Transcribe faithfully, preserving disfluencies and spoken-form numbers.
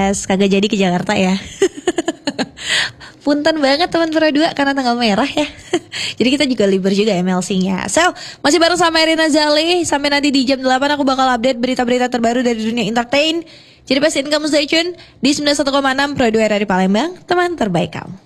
alias kagak jadi ke Jakarta ya. Punten banget teman Pro dua karena tanggal merah ya. Jadi kita juga libur juga M L C-nya. So, masih bareng sama Irina Zali. Sampai nanti di jam delapan aku bakal update berita-berita terbaru dari dunia entertain. Jadi pastiin kamu stay tune di sembilan puluh satu koma enam Pro dua dari Palembang, teman terbaik kamu.